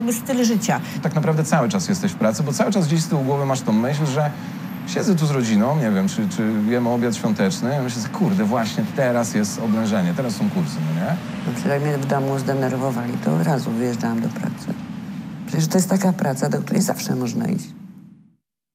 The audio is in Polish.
styl życia. Tak naprawdę cały czas jesteś w pracy, bo cały czas gdzieś z tyłu głowy masz tą myśl, że siedzę tu z rodziną, nie wiem, czy jemy obiad świąteczny, i myślę, kurde, właśnie teraz jest oblężenie, teraz są kursy, no nie? No, jak mnie w domu zdenerwowali, to od razu wyjeżdżałam do pracy. Przecież to jest taka praca, do której zawsze można iść.